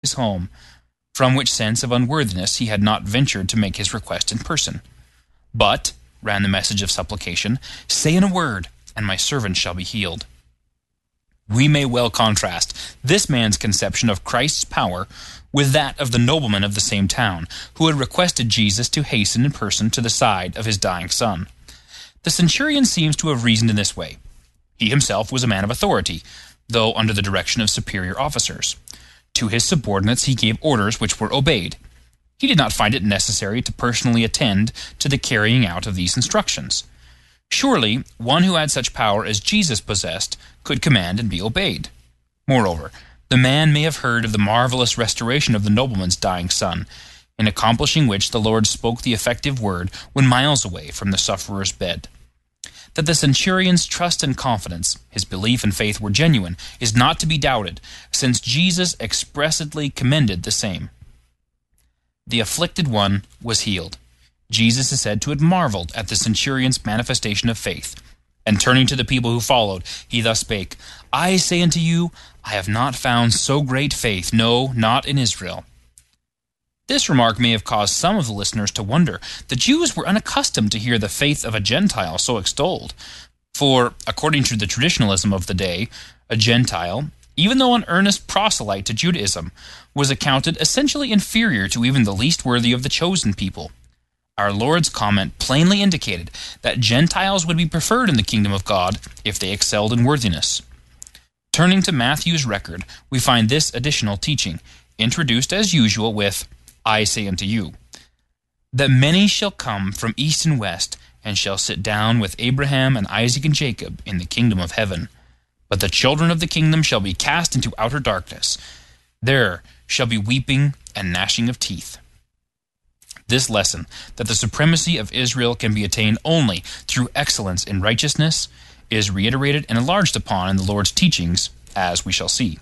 his home, from which sense of unworthiness he had not ventured to make his request in person. "But," ran the message of supplication, "say in a word, and my servant shall be healed." We may well contrast this man's conception of Christ's power with that of the nobleman of the same town, who had requested Jesus to hasten in person to the side of his dying son. The centurion seems to have reasoned in this way. He himself was a man of authority, though under the direction of superior officers. To his subordinates he gave orders which were obeyed. He did not find it necessary to personally attend to the carrying out of these instructions. Surely, one who had such power as Jesus possessed could command and be obeyed. Moreover, the man may have heard of the marvelous restoration of the nobleman's dying son, in accomplishing which the Lord spoke the effective word when miles away from the sufferer's bed. That the centurion's trust and confidence, his belief and faith were genuine, is not to be doubted, since Jesus expressly commended the same. The afflicted one was healed. Jesus is said to have marveled at the centurion's manifestation of faith, and turning to the people who followed, he thus spake, "I say unto you, I have not found so great faith, no, not in Israel." This remark may have caused some of the listeners to wonder. The Jews were unaccustomed to hear the faith of a Gentile so extolled. For, according to the traditionalism of the day, a Gentile, even though an earnest proselyte to Judaism, was accounted essentially inferior to even the least worthy of the chosen people. Our Lord's comment plainly indicated that Gentiles would be preferred in the kingdom of God if they excelled in worthiness. Turning to Matthew's record, we find this additional teaching, introduced as usual with, "I say unto you, that many shall come from east and west, and shall sit down with Abraham and Isaac and Jacob in the kingdom of heaven. But the children of the kingdom shall be cast into outer darkness. There shall be weeping and gnashing of teeth." This lesson, that the supremacy of Israel can be attained only through excellence in righteousness, is reiterated and enlarged upon in the Lord's teachings, as we shall see.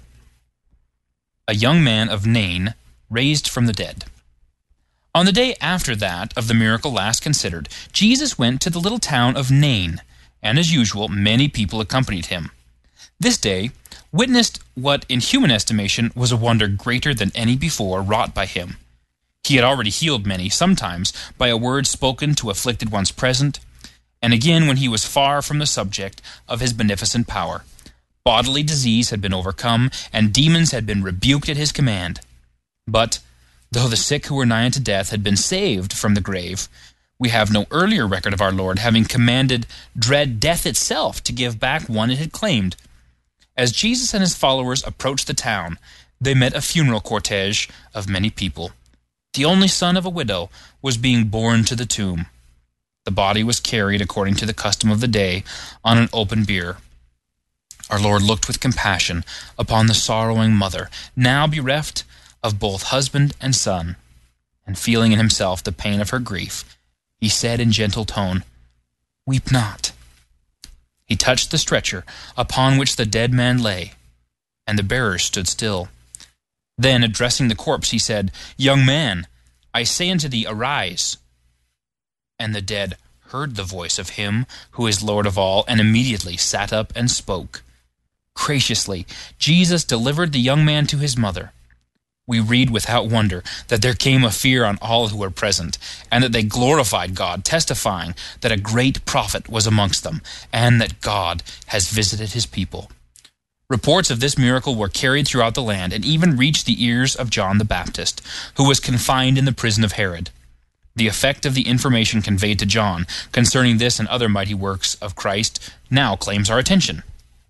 A young man of Nain raised from the dead. On the day after that of the miracle last considered, Jesus went to the little town of Nain, and as usual, many people accompanied him. This day witnessed what in human estimation was a wonder greater than any before wrought by him. He had already healed many, sometimes by a word spoken to afflicted ones present, and again when he was far from the subject of his beneficent power. Bodily disease had been overcome, and demons had been rebuked at his command. But, though the sick who were nigh unto death had been saved from the grave, we have no earlier record of our Lord having commanded dread death itself to give back one it had claimed. As Jesus and his followers approached the town, they met a funeral cortege of many people. The only son of a widow was being borne to the tomb. The body was carried, according to the custom of the day, on an open bier. Our Lord looked with compassion upon the sorrowing mother, now bereft of both husband and son, and feeling in himself the pain of her grief, he said in gentle tone, "Weep not." He touched the stretcher upon which the dead man lay, and the bearers stood still. Then, addressing the corpse, he said, "Young man, I say unto thee, arise." And the dead heard the voice of him who is Lord of all, and immediately sat up and spoke. Graciously, Jesus delivered the young man to his mother. We read without wonder that there came a fear on all who were present, and that they glorified God, testifying that a great prophet was amongst them, and that God has visited his people. Reports of this miracle were carried throughout the land, and even reached the ears of John the Baptist, who was confined in the prison of Herod. The effect of the information conveyed to John concerning this and other mighty works of Christ now claims our attention.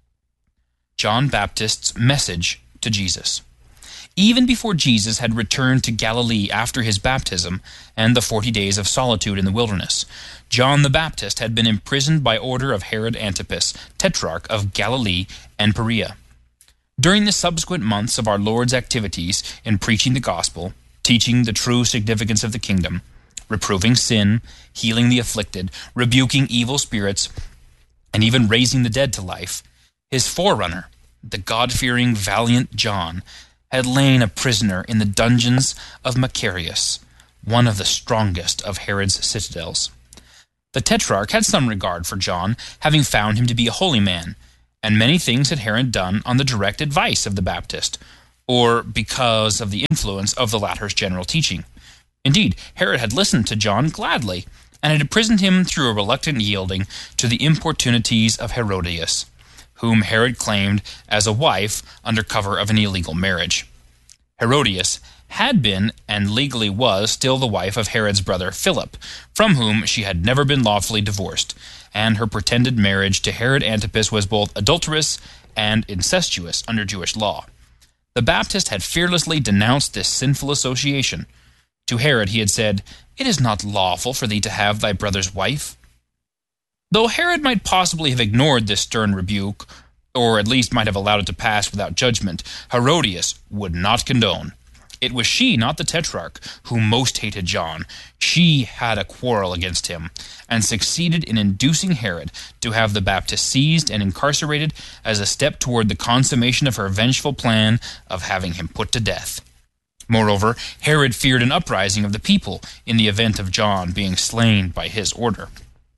John Baptist's message to Jesus. Even before Jesus had returned to Galilee after his baptism and the 40 days of solitude in the wilderness, John the Baptist had been imprisoned by order of Herod Antipas, tetrarch of Galilee and Perea. During the subsequent months of our Lord's activities in preaching the gospel, teaching the true significance of the kingdom, reproving sin, healing the afflicted, rebuking evil spirits, and even raising the dead to life, his forerunner, the God-fearing, valiant John, had lain a prisoner in the dungeons of Macarius, one of the strongest of Herod's citadels. The tetrarch had some regard for John, having found him to be a holy man, and many things had Herod done on the direct advice of the Baptist, or because of the influence of the latter's general teaching. Indeed, Herod had listened to John gladly, and had imprisoned him through a reluctant yielding to the importunities of Herodias, whom Herod claimed as a wife under cover of an illegal marriage. Herodias had been, and legally was, still the wife of Herod's brother Philip, from whom she had never been lawfully divorced, and her pretended marriage to Herod Antipas was both adulterous and incestuous under Jewish law. The Baptist had fearlessly denounced this sinful association. To Herod he had said, "It is not lawful for thee to have thy brother's wife." Though Herod might possibly have ignored this stern rebuke, or at least might have allowed it to pass without judgment, Herodias would not condone. It was she, not the Tetrarch, who most hated John. She had a quarrel against him, and succeeded in inducing Herod to have the Baptist seized and incarcerated as a step toward the consummation of her vengeful plan of having him put to death. Moreover, Herod feared an uprising of the people in the event of John being slain by his order.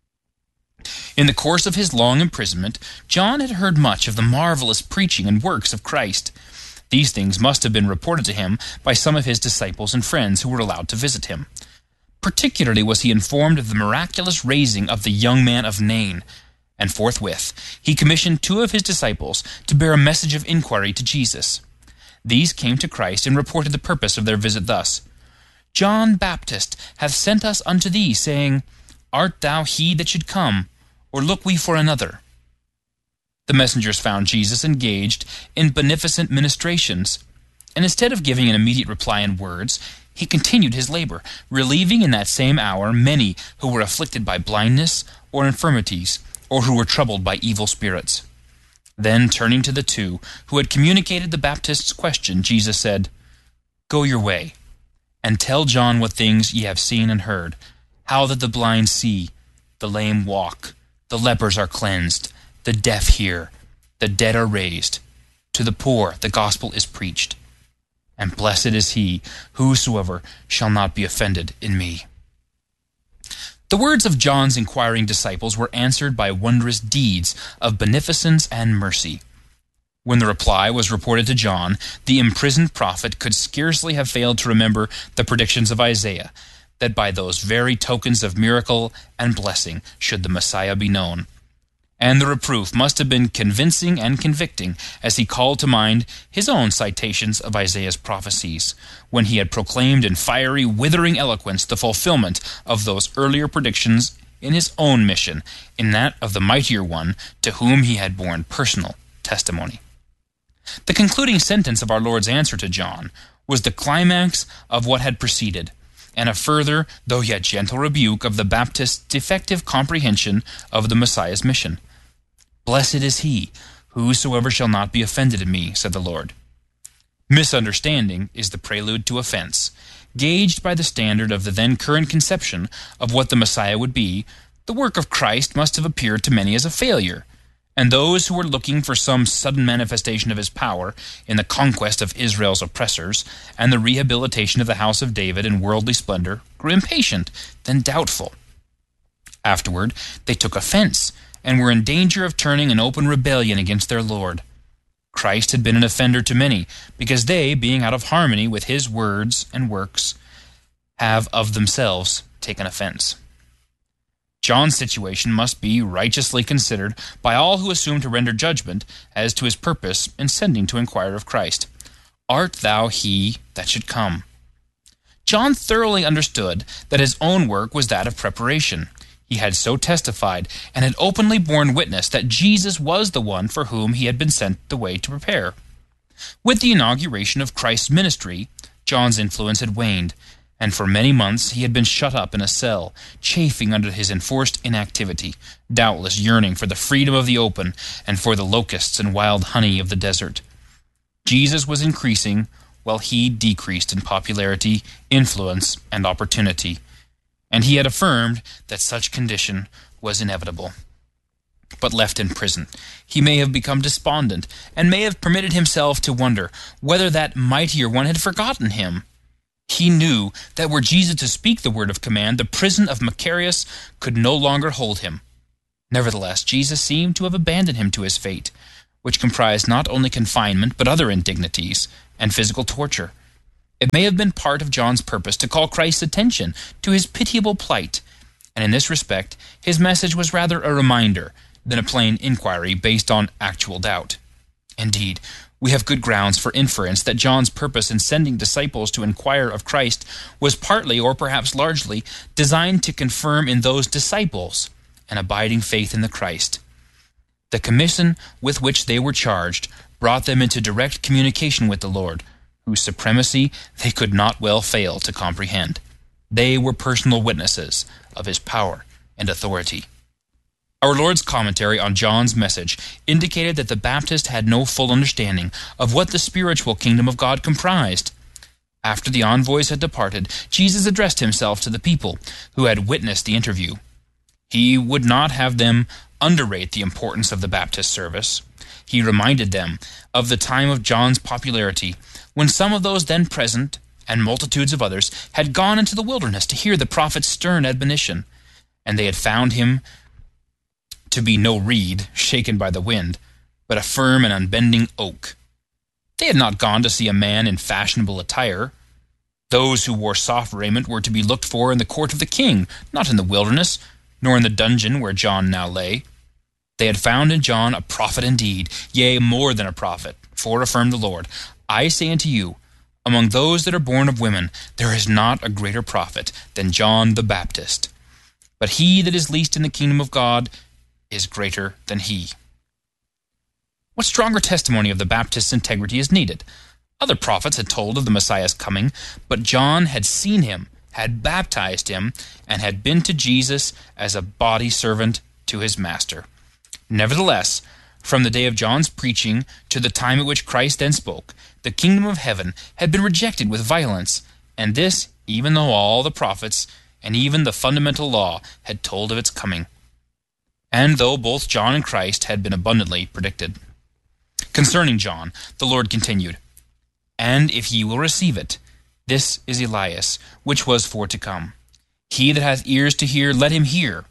In the course of his long imprisonment, John had heard much of the marvelous preaching and works of Christ. These things must have been reported to him by some of his disciples and friends who were allowed to visit him. Particularly was he informed of the miraculous raising of the young man of Nain, and forthwith he commissioned 2 of his disciples to bear a message of inquiry to Jesus. These came to Christ and reported the purpose of their visit thus: "John Baptist hath sent us unto thee, saying, Art thou he that should come, or look we for another?" The messengers found Jesus engaged in beneficent ministrations, and instead of giving an immediate reply in words, he continued his labor, relieving in that same hour many who were afflicted by blindness or infirmities, or who were troubled by evil spirits. Then, turning to the 2 who had communicated the Baptist's question, Jesus said, "Go your way, and tell John what things ye have seen and heard, how that the blind see, the lame walk, the lepers are cleansed, the deaf hear, the dead are raised. To the poor the gospel is preached. And blessed is he whosoever shall not be offended in me." The words of John's inquiring disciples were answered by wondrous deeds of beneficence and mercy. When the reply was reported to John, the imprisoned prophet could scarcely have failed to remember the predictions of Isaiah, that by those very tokens of miracle and blessing should the Messiah be known. And the reproof must have been convincing and convicting as he called to mind his own citations of Isaiah's prophecies, when he had proclaimed in fiery, withering eloquence the fulfillment of those earlier predictions in his own mission, in that of the mightier one to whom he had borne personal testimony. The concluding sentence of our Lord's answer to John was the climax of what had preceded, and a further, though yet gentle rebuke of the Baptist's defective comprehension of the Messiah's mission. "Blessed is he whosoever shall not be offended in me," said the Lord. Misunderstanding is the prelude to offense. Gauged by the standard of the then current conception of what the Messiah would be, the work of Christ must have appeared to many as a failure, and those who were looking for some sudden manifestation of his power in the conquest of Israel's oppressors and the rehabilitation of the house of David in worldly splendor grew impatient, then doubtful. Afterward, they took offense and were in danger of turning in open rebellion against their Lord. Christ had been an offender to many, because they, being out of harmony with his words and works, have of themselves taken offense. John's situation must be righteously considered by all who assume to render judgment as to his purpose in sending to inquire of Christ. "Art thou he that should come?" John thoroughly understood that his own work was that of preparation. He had so testified and had openly borne witness that Jesus was the one for whom he had been sent the way to prepare. With the inauguration of Christ's ministry, John's influence had waned, and for many months he had been shut up in a cell, chafing under his enforced inactivity, doubtless yearning for the freedom of the open and for the locusts and wild honey of the desert. Jesus was increasing, while he decreased in popularity, influence, and opportunity, and he had affirmed that such condition was inevitable. But left in prison, he may have become despondent, and may have permitted himself to wonder whether that mightier one had forgotten him. He knew that were Jesus to speak the word of command, the prison of Macarius could no longer hold him. Nevertheless, Jesus seemed to have abandoned him to his fate, which comprised not only confinement but other indignities, and physical torture. It may have been part of John's purpose to call Christ's attention to his pitiable plight, and in this respect his message was rather a reminder than a plain inquiry based on actual doubt. Indeed, we have good grounds for inference that John's purpose in sending disciples to inquire of Christ was partly, or perhaps largely, designed to confirm in those disciples an abiding faith in the Christ. The commission with which they were charged brought them into direct communication with the Lord, whose supremacy they could not well fail to comprehend. They were personal witnesses of his power and authority. Our Lord's commentary on John's message indicated that the Baptist had no full understanding of what the spiritual kingdom of God comprised. After the envoys had departed, Jesus addressed himself to the people who had witnessed the interview. He would not have them underrate the importance of the Baptist service. He reminded them of the time of John's popularity, when some of those then present, and multitudes of others, had gone into the wilderness to hear the prophet's stern admonition, and they had found him to be no reed shaken by the wind, but a firm and unbending oak. They had not gone to see a man in fashionable attire. Those who wore soft raiment were to be looked for in the court of the king, not in the wilderness, nor in the dungeon where John now lay. They had found in John a prophet indeed, yea, more than a prophet, for, affirmed the Lord, I say unto you, among those that are born of women, there is not a greater prophet than John the Baptist. But he that is least in the kingdom of God is greater than he. What stronger testimony of the Baptist's integrity is needed? Other prophets had told of the Messiah's coming, but John had seen him, had baptized him, and had been to Jesus as a body servant to his master. Nevertheless, from the day of John's preaching to the time at which Christ then spoke, the kingdom of heaven had been rejected with violence, and this even though all the prophets and even the fundamental law had told of its coming, and though both John and Christ had been abundantly predicted. Concerning John, the Lord continued, And if ye will receive it, this is Elias, which was for to come. He that hath ears to hear, let him hear.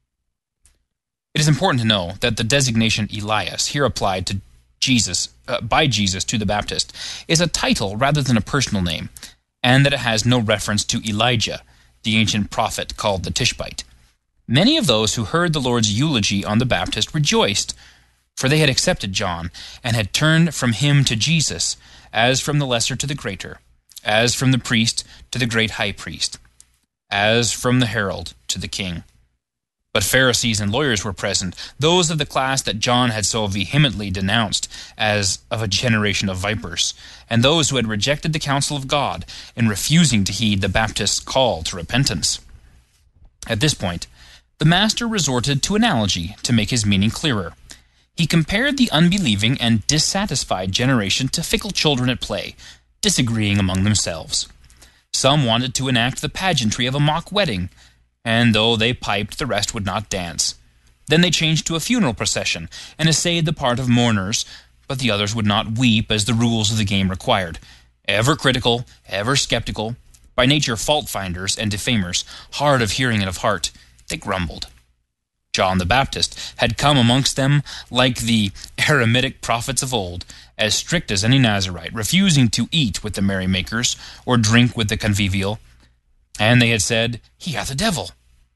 It is important to know that the designation Elias, here applied to Jesus, by Jesus to the Baptist, is a title rather than a personal name, and that it has no reference to Elijah, the ancient prophet called the Tishbite. Many of those who heard the Lord's eulogy on the Baptist rejoiced, for they had accepted John, and had turned from him to Jesus, as from the lesser to the greater, as from the priest to the great high priest, as from the herald to the king. But Pharisees and lawyers were present, those of the class that John had so vehemently denounced as of a generation of vipers, and those who had rejected the counsel of God in refusing to heed the Baptist's call to repentance. At this point, the Master resorted to analogy to make his meaning clearer. He compared the unbelieving and dissatisfied generation to fickle children at play, disagreeing among themselves. Some wanted to enact the pageantry of a mock wedding, and though they piped, the rest would not dance. Then they changed to a funeral procession, and essayed the part of mourners, but the others would not weep as the rules of the game required. Ever critical, ever skeptical, by nature fault-finders and defamers, hard of hearing and of heart, they grumbled. John the Baptist had come amongst them like the eremitic prophets of old, as strict as any Nazarite, refusing to eat with the merrymakers or drink with the convivial. And they had said, He hath a devil.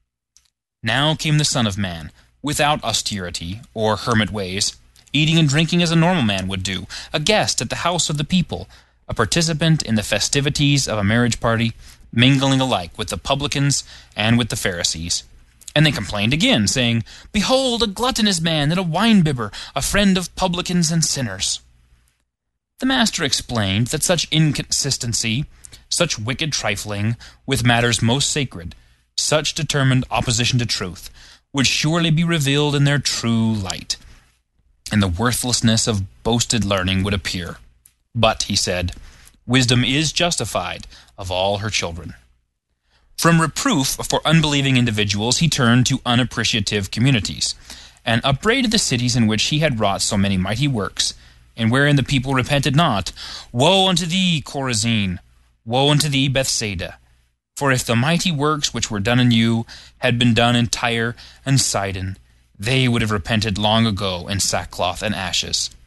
Now came the Son of Man, without austerity or hermit ways, eating and drinking as a normal man would do, a guest at the house of the people, a participant in the festivities of a marriage party, mingling alike with the publicans and with the Pharisees. And they complained again, saying, Behold, a gluttonous man and a wine-bibber, a friend of publicans and sinners. The Master explained that such inconsistency, such wicked trifling with matters most sacred, such determined opposition to truth, would surely be revealed in their true light, and the worthlessness of boasted learning would appear. But, he said, wisdom is justified of all her children. From reproof for unbelieving individuals, he turned to unappreciative communities, and upbraided the cities in which he had wrought so many mighty works, and wherein the people repented not. Woe unto thee, Chorazin! Woe unto thee, Bethsaida! For if the mighty works which were done in you had been done in Tyre and Sidon, they would have repented long ago in sackcloth and ashes.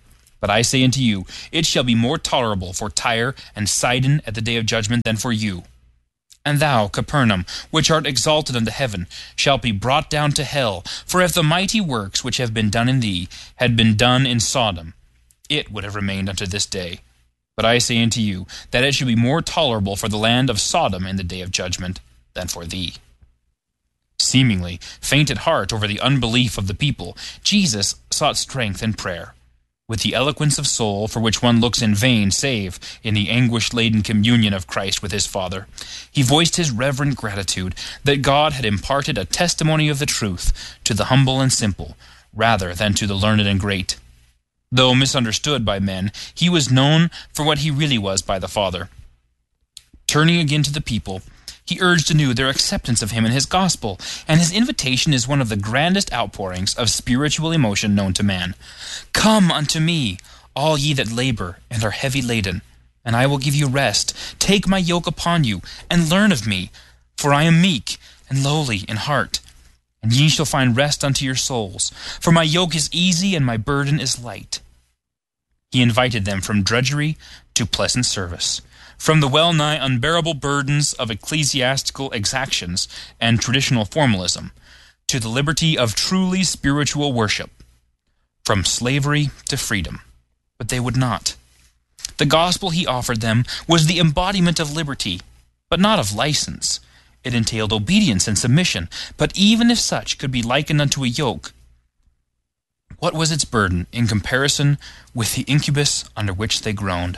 But I say unto you, it shall be more tolerable for Tyre and Sidon at the day of judgment than for you. And thou, Capernaum, which art exalted unto heaven, shalt be brought down to hell. For if the mighty works which have been done in thee had been done in Sodom, it would have remained unto this day. But I say unto you, that it shall be more tolerable for the land of Sodom in the day of judgment than for thee. Seemingly faint at heart over the unbelief of the people, Jesus sought strength in prayer. With the eloquence of soul for which one looks in vain save in the anguish-laden communion of Christ with his Father, he voiced his reverent gratitude that God had imparted a testimony of the truth to the humble and simple, rather than to the learned and great. Though misunderstood by men, he was known for what he really was by the Father. Turning again to the people, he urged anew their acceptance of him and his gospel, and his invitation is one of the grandest outpourings of spiritual emotion known to man. Come unto me, all ye that labor and are heavy laden, and I will give you rest. Take my yoke upon you, and learn of me, for I am meek and lowly in heart, and ye shall find rest unto your souls. For my yoke is easy and my burden is light. He invited them from drudgery to pleasant service, from the well-nigh unbearable burdens of ecclesiastical exactions and traditional formalism, to the liberty of truly spiritual worship, from slavery to freedom. But they would not. The gospel he offered them was the embodiment of liberty, but not of license. It entailed obedience and submission, but even if such could be likened unto a yoke, what was its burden in comparison with the incubus under which they groaned?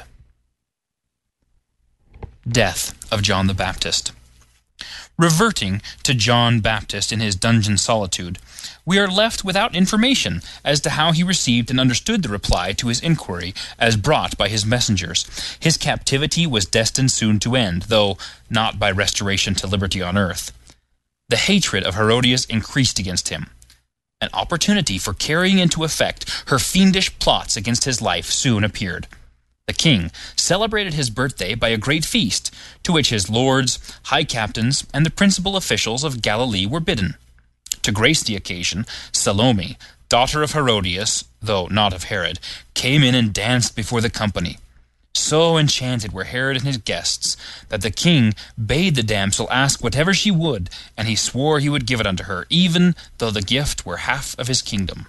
Death of John the Baptist. Reverting to John Baptist in his dungeon solitude, we are left without information as to how he received and understood the reply to his inquiry as brought by his messengers. His captivity was destined soon to end, though not by restoration to liberty on earth. The hatred of Herodias increased against him. An opportunity for carrying into effect her fiendish plots against his life soon appeared. The king celebrated his birthday by a great feast, to which his lords, high captains, and the principal officials of Galilee were bidden. To grace the occasion, Salome, daughter of Herodias, though not of Herod, came in and danced before the company. So enchanted were Herod and his guests, that the king bade the damsel ask whatever she would, and he swore he would give it unto her, even though the gift were half of his kingdom.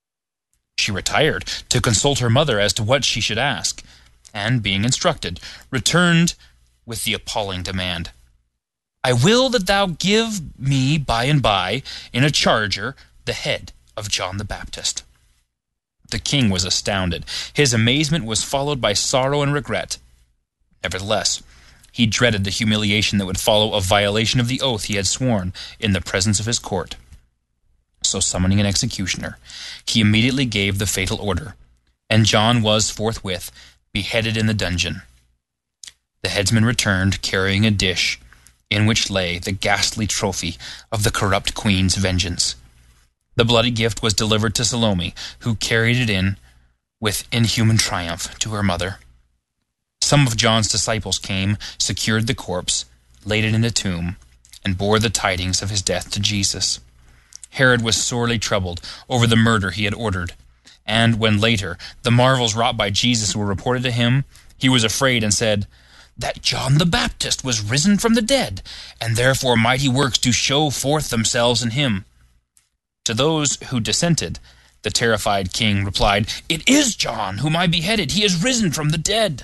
She retired to consult her mother as to what she should ask, and, being instructed, returned with the appalling demand, I will that thou give me by and by, in a charger, the head of John the Baptist. The king was astounded. His amazement was followed by sorrow and regret. Nevertheless, he dreaded the humiliation that would follow a violation of the oath he had sworn in the presence of his court. So summoning an executioner, he immediately gave the fatal order, and John was forthwith beheaded in the dungeon. The headsman returned, carrying a dish, in which lay the ghastly trophy of the corrupt queen's vengeance. The bloody gift was delivered to Salome, who carried it in with inhuman triumph to her mother. Some of John's disciples came, secured the corpse, laid it in a tomb, and bore the tidings of his death to Jesus. Herod was sorely troubled over the murder he had ordered, and when later the marvels wrought by Jesus were reported to him, he was afraid and said, that John the Baptist was risen from the dead, and therefore mighty works do show forth themselves in him. To those who dissented, the terrified king replied, It is John whom I beheaded. He is risen from the dead.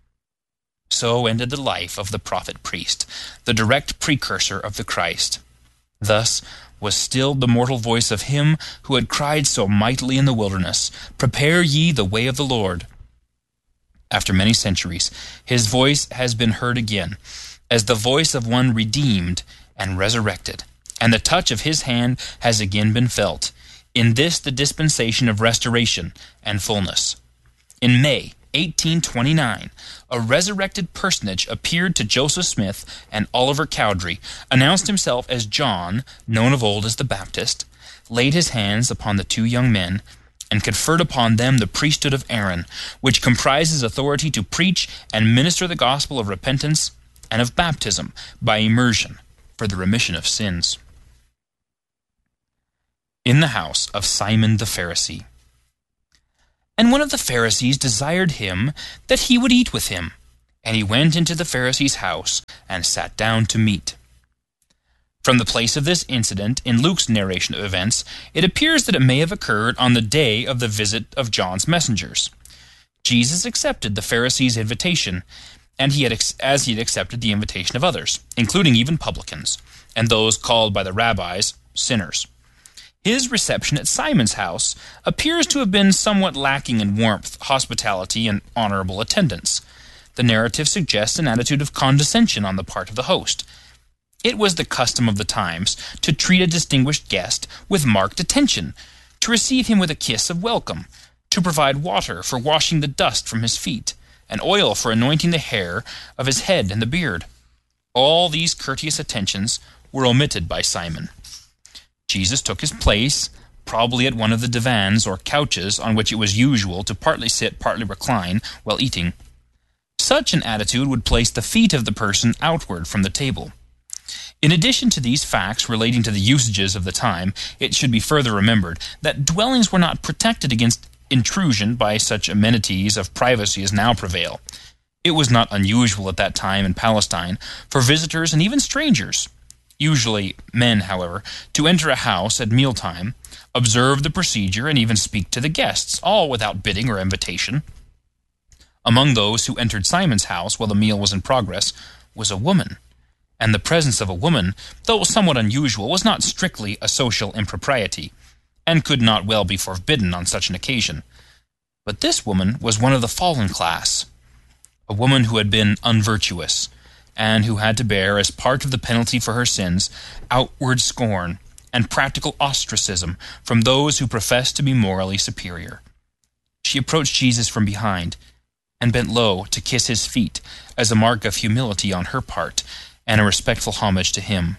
So ended the life of the prophet-priest, the direct precursor of the Christ. Thus was stilled the mortal voice of him who had cried so mightily in the wilderness, Prepare ye the way of the Lord. After many centuries, his voice has been heard again, as the voice of one redeemed and resurrected, and the touch of his hand has again been felt, in this the dispensation of restoration and fullness. In May 1829, a resurrected personage appeared to Joseph Smith and Oliver Cowdery, announced himself as John, known of old as the Baptist, laid his hands upon the two young men, and conferred upon them the priesthood of Aaron, which comprises authority to preach and minister the gospel of repentance and of baptism by immersion for the remission of sins. In the house of Simon the Pharisee. And one of the Pharisees desired him that he would eat with him. And he went into the Pharisee's house, and sat down to meat. From the place of this incident in Luke's narration of events, it appears that it may have occurred on the day of the visit of John's messengers. Jesus accepted the Pharisees' invitation, and as he had accepted the invitation of others, including even publicans, and those called by the rabbis sinners. His reception at Simon's house appears to have been somewhat lacking in warmth, hospitality, and honorable attendance. The narrative suggests an attitude of condescension on the part of the host. It was the custom of the times to treat a distinguished guest with marked attention, to receive him with a kiss of welcome, to provide water for washing the dust from his feet, and oil for anointing the hair of his head and the beard. All these courteous attentions were omitted by Simon. Jesus took his place, probably at one of the divans or couches on which it was usual to partly sit, partly recline while eating. Such an attitude would place the feet of the person outward from the table. In addition to these facts relating to the usages of the time, it should be further remembered that dwellings were not protected against intrusion by such amenities of privacy as now prevail. It was not unusual at that time in Palestine for visitors and even strangers, usually men, however, to enter a house at mealtime, observe the procedure, and even speak to the guests, all without bidding or invitation. Among those who entered Simon's house while the meal was in progress was a woman, and the presence of a woman, though somewhat unusual, was not strictly a social impropriety, and could not well be forbidden on such an occasion. But this woman was one of the fallen class, a woman who had been unvirtuous, and who had to bear, as part of the penalty for her sins, outward scorn and practical ostracism from those who professed to be morally superior. She approached Jesus from behind, and bent low to kiss his feet as a mark of humility on her part, and a respectful homage to him.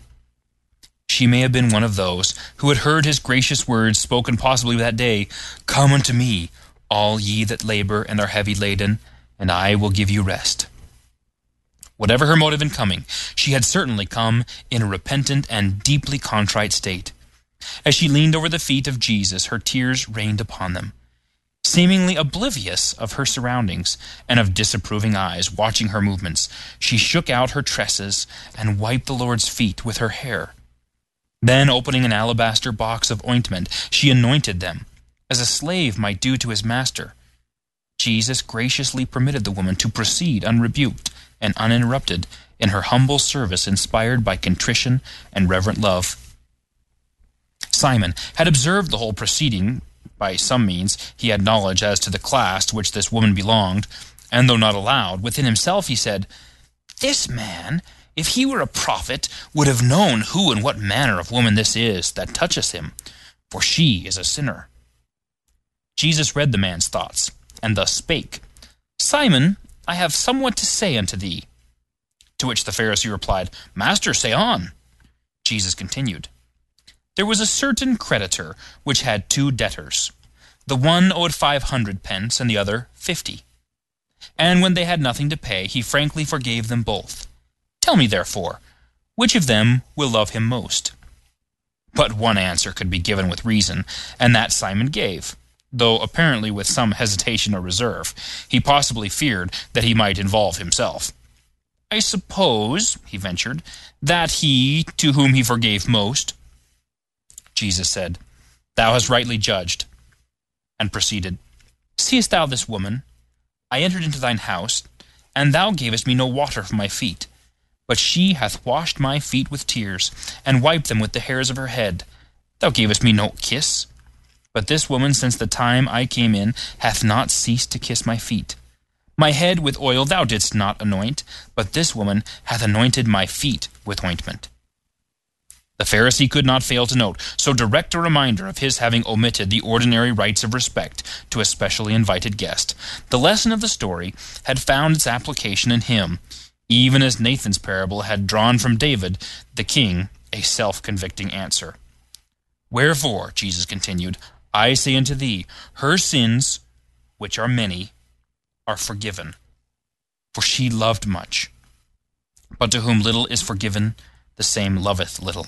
She may have been one of those who had heard his gracious words spoken possibly that day, "Come unto me, all ye that labor and are heavy laden, and I will give you rest." Whatever her motive in coming, she had certainly come in a repentant and deeply contrite state. As she leaned over the feet of Jesus, her tears rained upon them. Seemingly oblivious of her surroundings and of disapproving eyes watching her movements, she shook out her tresses and wiped the Lord's feet with her hair. Then, opening an alabaster box of ointment, she anointed them, as a slave might do to his master. Jesus graciously permitted the woman to proceed unrebuked and uninterrupted in her humble service inspired by contrition and reverent love. Simon had observed the whole proceeding. By some means he had knowledge as to the class to which this woman belonged, and though not aloud, within himself he said, "This man, if he were a prophet, would have known who and what manner of woman this is that touches him, for she is a sinner." Jesus read the man's thoughts, and thus spake, "Simon, I have somewhat to say unto thee." To which the Pharisee replied, "Master, say on." Jesus continued, "There was a certain creditor which had 2 debtors. The one owed 500 pence, and the other 50. And when they had nothing to pay, he frankly forgave them both. Tell me, therefore, which of them will love him most?" But one answer could be given with reason, and that Simon gave, though apparently with some hesitation or reserve. He possibly feared that he might involve himself. "I suppose," he ventured, "that he to whom he forgave most." Jesus said, "Thou hast rightly judged," and proceeded, "Seest thou this woman? I entered into thine house, and thou gavest me no water for my feet, but she hath washed my feet with tears, and wiped them with the hairs of her head. Thou gavest me no kiss, but this woman since the time I came in hath not ceased to kiss my feet. My head with oil thou didst not anoint, but this woman hath anointed my feet with ointment." The Pharisee could not fail to note so direct a reminder of his having omitted the ordinary rites of respect to a specially invited guest. The lesson of the story had found its application in him, even as Nathan's parable had drawn from David, the king, a self-convicting answer. "Wherefore," Jesus continued, "I say unto thee, her sins, which are many, are forgiven. For she loved much. But to whom little is forgiven, the same loveth little."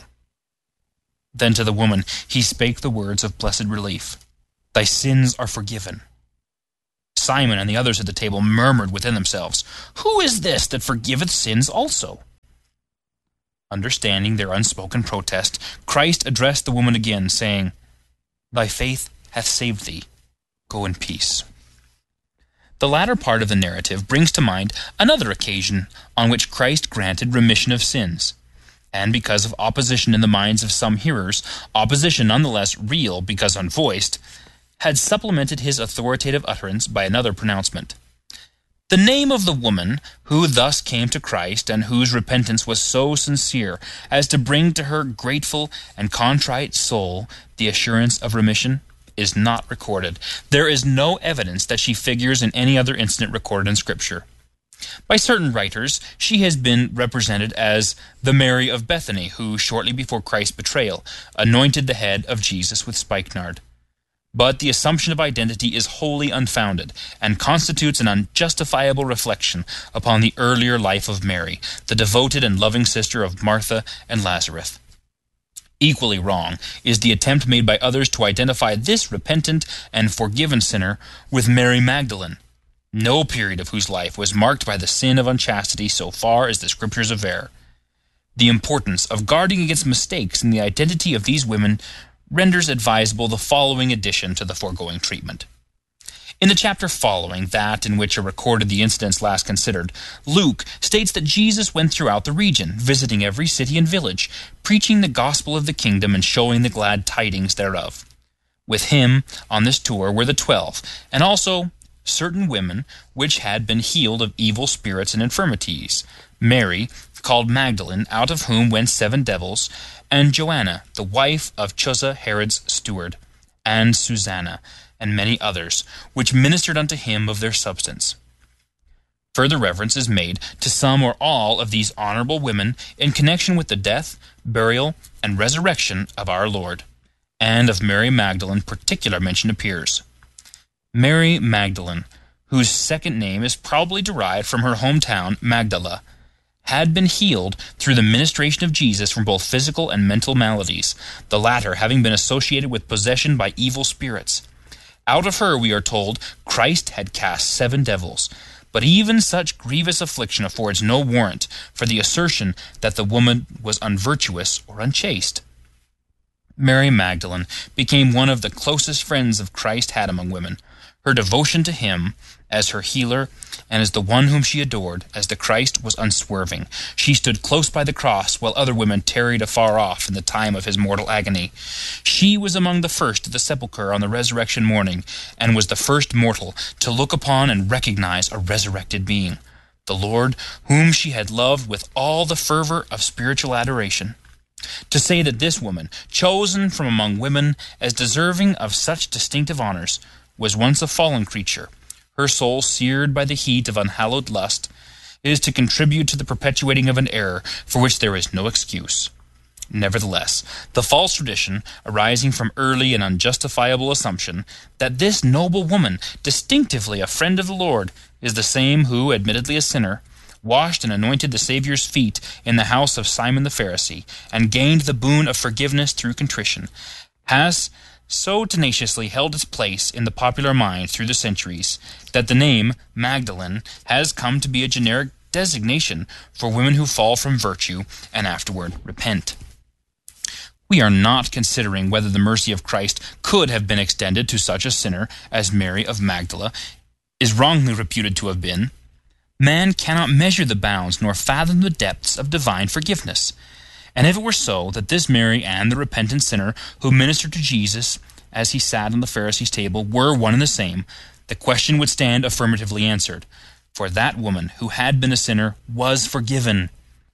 Then to the woman he spake the words of blessed relief, "Thy sins are forgiven." Simon and the others at the table murmured within themselves, "Who is this that forgiveth sins also?" Understanding their unspoken protest, Christ addressed the woman again, saying, "Thy faith hath saved thee. Go in peace." The latter part of the narrative brings to mind another occasion on which Christ granted remission of sins. And because of opposition in the minds of some hearers, opposition nonetheless real because unvoiced, had supplemented his authoritative utterance by another pronouncement. The name of the woman who thus came to Christ and whose repentance was so sincere as to bring to her grateful and contrite soul the assurance of remission is not recorded. There is no evidence that she figures in any other incident recorded in Scripture. By certain writers, she has been represented as the Mary of Bethany, who, shortly before Christ's betrayal, anointed the head of Jesus with spikenard. But the assumption of identity is wholly unfounded, and constitutes an unjustifiable reflection upon the earlier life of Mary, the devoted and loving sister of Martha and Lazarus. Equally wrong is the attempt made by others to identify this repentant and forgiven sinner with Mary Magdalene, no period of whose life was marked by the sin of unchastity so far as the Scriptures aver. The importance of guarding against mistakes in the identity of these women renders advisable the following addition to the foregoing treatment. In the chapter following that in which are recorded the incidents last considered, Luke states that Jesus went throughout the region, visiting every city and village, preaching the gospel of the kingdom and showing the glad tidings thereof. With him on this tour were the 12, and also certain women which had been healed of evil spirits and infirmities, Mary, called Magdalene, out of whom went 7 devils, and Joanna, the wife of Chuza Herod's steward, and Susanna, and many others, which ministered unto him of their substance. Further reference is made to some or all of these honorable women in connection with the death, burial, and resurrection of our Lord, and of Mary Magdalene particular mention appears. Mary Magdalene, whose second name is probably derived from her hometown, Magdala, had been healed through the ministration of Jesus from both physical and mental maladies, the latter having been associated with possession by evil spirits. Out of her, we are told, Christ had cast 7 devils, but even such grievous affliction affords no warrant for the assertion that the woman was unvirtuous or unchaste. Mary Magdalene became one of the closest friends of Christ had among women. Her devotion to him as her healer and as the one whom she adored as the Christ was unswerving. She stood close by the cross while other women tarried afar off in the time of his mortal agony. She was among the first at the sepulchre on the resurrection morning, and was the first mortal to look upon and recognize a resurrected being, the Lord whom she had loved with all the fervor of spiritual adoration. To say that this woman, chosen from among women as deserving of such distinctive honors, was once a fallen creature, her soul seared by the heat of unhallowed lust, is to contribute to the perpetuating of an error for which there is no excuse. Nevertheless, the false tradition, arising from early and unjustifiable assumption, that this noble woman, distinctively a friend of the Lord, is the same who, admittedly a sinner, washed and anointed the Saviour's feet in the house of Simon the Pharisee, and gained the boon of forgiveness through contrition, has so tenaciously held its place in the popular mind through the centuries that the name Magdalene has come to be a generic designation for women who fall from virtue and afterward repent. We are not considering whether the mercy of Christ could have been extended to such a sinner as Mary of Magdala is wrongly reputed to have been. Man cannot measure the bounds nor fathom the depths of divine forgiveness. And if it were so that this Mary and the repentant sinner who ministered to Jesus as he sat on the Pharisee's table were one and the same, the question would stand affirmatively answered, for that woman who had been a sinner was forgiven.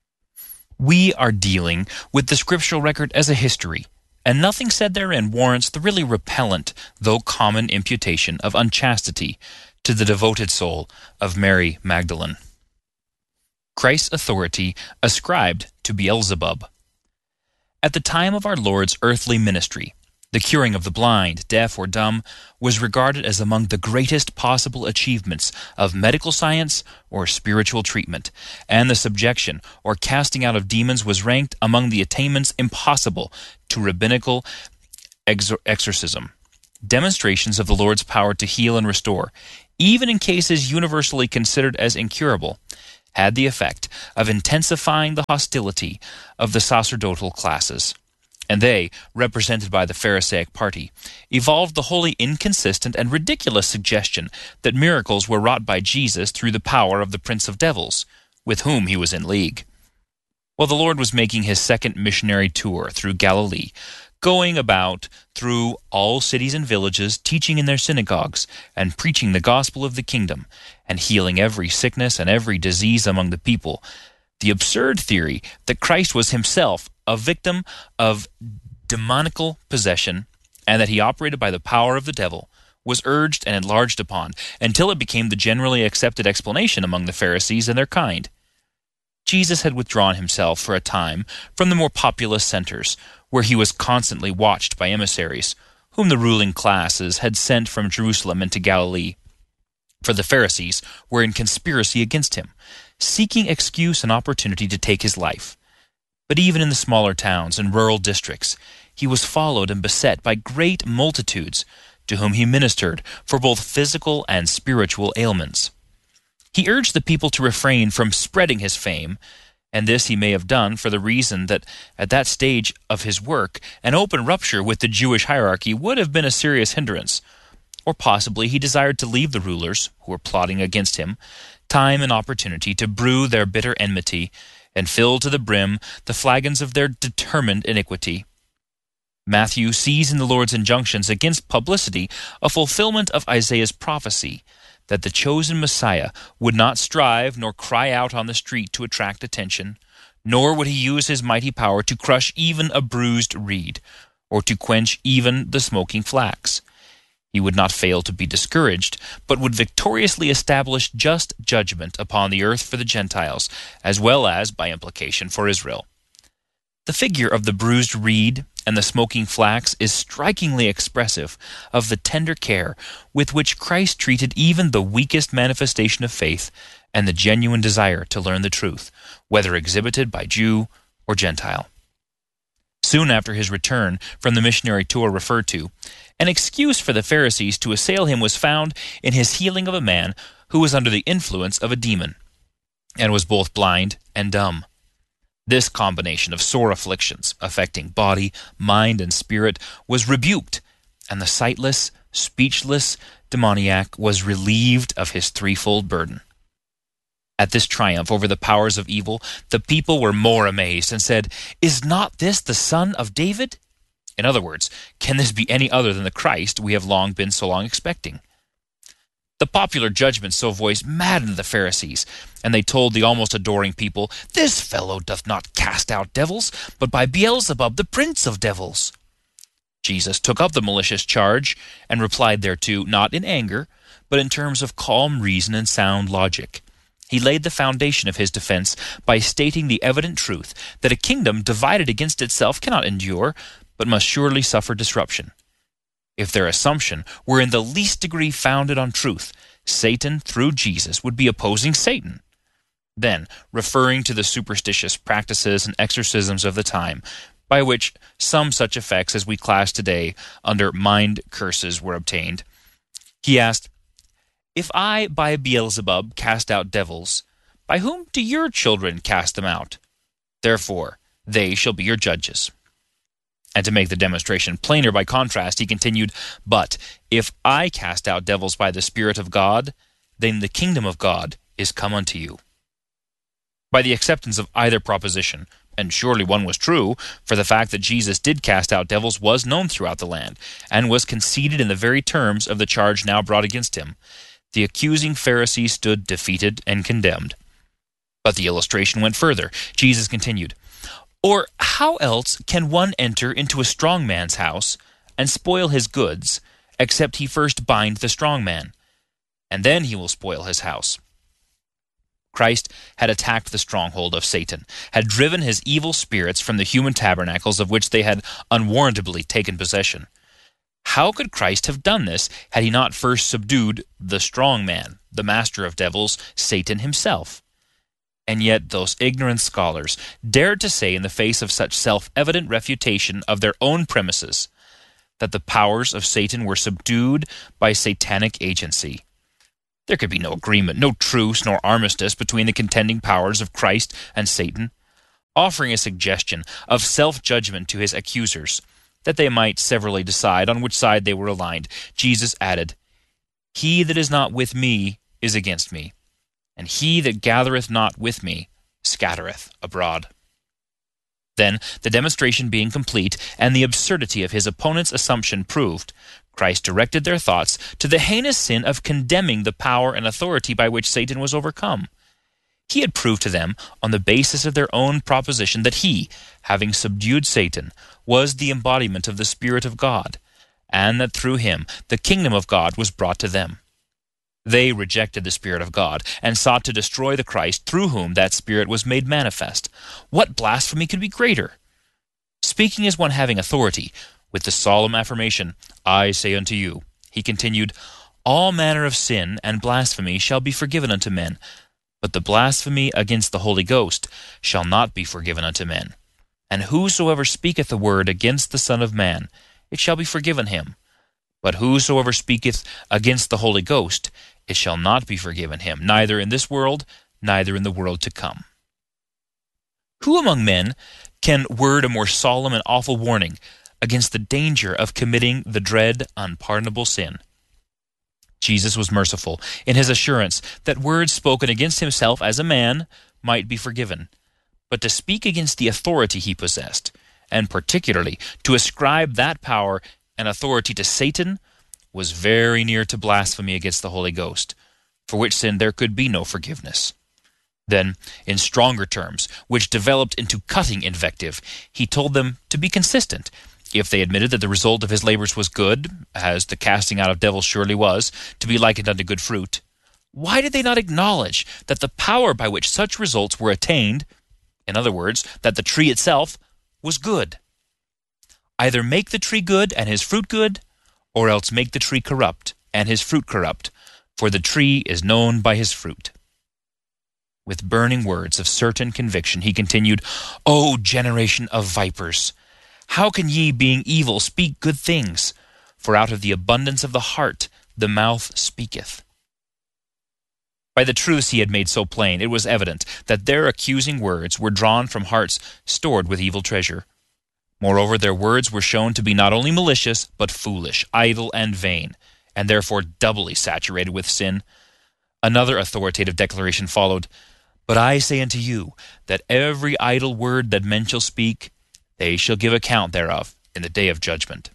We are dealing with the scriptural record as a history, and nothing said therein warrants the really repellent, though common imputation of unchastity to the devoted soul of Mary Magdalene. Christ's authority ascribed to Beelzebub. At the time of our Lord's earthly ministry, the curing of the blind, deaf, or dumb was regarded as among the greatest possible achievements of medical science or spiritual treatment, and the subjection or casting out of demons was ranked among the attainments impossible to rabbinical exorcism. Demonstrations of the Lord's power to heal and restore, even in cases universally considered as incurable, had the effect of intensifying the hostility of the sacerdotal classes. And they, represented by the Pharisaic party, evolved the wholly inconsistent and ridiculous suggestion that miracles were wrought by Jesus through the power of the prince of devils, with whom he was in league. While the Lord was making his second missionary tour through Galilee, going about through all cities and villages, teaching in their synagogues, and preaching the gospel of the kingdom, and healing every sickness and every disease among the people, the absurd theory that Christ was himself a victim of demoniacal possession, and that he operated by the power of the devil, was urged and enlarged upon, until it became the generally accepted explanation among the Pharisees and their kind. Jesus had withdrawn himself for a time from the more populous centers, where he was constantly watched by emissaries, whom the ruling classes had sent from Jerusalem into Galilee. For the Pharisees were in conspiracy against him, seeking excuse and opportunity to take his life. But even in the smaller towns and rural districts, he was followed and beset by great multitudes, to whom he ministered for both physical and spiritual ailments. He urged the people to refrain from spreading his fame, and this he may have done for the reason that at that stage of his work an open rupture with the Jewish hierarchy would have been a serious hindrance. Or possibly he desired to leave the rulers, who were plotting against him, time and opportunity to brew their bitter enmity and fill to the brim the flagons of their determined iniquity. Matthew sees in the Lord's injunctions against publicity a fulfillment of Isaiah's prophecy, that the chosen Messiah would not strive nor cry out on the street to attract attention, nor would he use his mighty power to crush even a bruised reed, or to quench even the smoking flax. He would not fail to be discouraged, but would victoriously establish just judgment upon the earth for the Gentiles, as well as, by implication, for Israel. The figure of the bruised reed and the smoking flax is strikingly expressive of the tender care with which Christ treated even the weakest manifestation of faith and the genuine desire to learn the truth, whether exhibited by Jew or Gentile. Soon after his return from the missionary tour referred to, an excuse for the Pharisees to assail him was found in his healing of a man who was under the influence of a demon, and was both blind and dumb. This combination of sore afflictions, affecting body, mind, and spirit, was rebuked, and the sightless, speechless demoniac was relieved of his threefold burden. At this triumph over the powers of evil, the people were more amazed and said, "Is not this the son of David?" In other words, can this be any other than the Christ we have been so long expecting? The popular judgment so voiced maddened the Pharisees, and they told the almost adoring people, "This fellow doth not cast out devils, but by Beelzebub, the prince of devils." Jesus took up the malicious charge and replied thereto, not in anger, but in terms of calm reason and sound logic. He laid the foundation of his defense by stating the evident truth that a kingdom divided against itself cannot endure, but must surely suffer disruption. If their assumption were in the least degree founded on truth, Satan, through Jesus, would be opposing Satan. Then, referring to the superstitious practices and exorcisms of the time, by which some such effects as we class today under mind curses were obtained, he asked, "If I by Beelzebub cast out devils, by whom do your children cast them out? Therefore, they shall be your judges." And to make the demonstration plainer by contrast, he continued, "But if I cast out devils by the Spirit of God, then the kingdom of God is come unto you." By the acceptance of either proposition, and surely one was true, for the fact that Jesus did cast out devils was known throughout the land, and was conceded in the very terms of the charge now brought against him, the accusing Pharisees stood defeated and condemned. But the illustration went further. Jesus continued, "Or how else can one enter into a strong man's house and spoil his goods, except he first bind the strong man? And then he will spoil his house." Christ had attacked the stronghold of Satan, had driven his evil spirits from the human tabernacles of which they had unwarrantably taken possession. How could Christ have done this had he not first subdued the strong man, the master of devils, Satan himself? And yet those ignorant scholars dared to say in the face of such self-evident refutation of their own premises that the powers of Satan were subdued by satanic agency. There could be no agreement, no truce, nor armistice between the contending powers of Christ and Satan. Offering a suggestion of self-judgment to his accusers, that they might severally decide on which side they were aligned, Jesus added, "He that is not with me is against me, and he that gathereth not with me scattereth abroad." Then, the demonstration being complete, and the absurdity of his opponent's assumption proved, Christ directed their thoughts to the heinous sin of condemning the power and authority by which Satan was overcome. He had proved to them, on the basis of their own proposition, that he, having subdued Satan, was the embodiment of the Spirit of God, and that through him the kingdom of God was brought to them. They rejected the Spirit of God, and sought to destroy the Christ through whom that Spirit was made manifest. What blasphemy could be greater? Speaking as one having authority, with the solemn affirmation, "I say unto you," he continued, "All manner of sin and blasphemy shall be forgiven unto men, but the blasphemy against the Holy Ghost shall not be forgiven unto men. And whosoever speaketh a word against the Son of Man, it shall be forgiven him. But whosoever speaketh against the Holy Ghost, it shall not be forgiven him, neither in this world, neither in the world to come." Who among men can word a more solemn and awful warning against the danger of committing the dread, unpardonable sin? Jesus was merciful in his assurance that words spoken against himself as a man might be forgiven, but to speak against the authority he possessed, and particularly to ascribe that power and authority to Satan, was very near to blasphemy against the Holy Ghost, for which sin there could be no forgiveness. Then, in stronger terms, which developed into cutting invective, he told them to be consistent. If they admitted that the result of his labors was good, as the casting out of devils surely was, to be likened unto good fruit, why did they not acknowledge that the power by which such results were attained, in other words, that the tree itself, was good? Either make the tree good and his fruit good, or else make the tree corrupt and his fruit corrupt, for the tree is known by his fruit. With burning words of certain conviction, he continued, "O generation of vipers! How can ye, being evil, speak good things? For out of the abundance of the heart the mouth speaketh." By the truths he had made so plain, it was evident that their accusing words were drawn from hearts stored with evil treasure. Moreover, their words were shown to be not only malicious, but foolish, idle, and vain, and therefore doubly saturated with sin. Another authoritative declaration followed, "But I say unto you, that every idle word that men shall speak, they shall give account thereof in the day of judgment."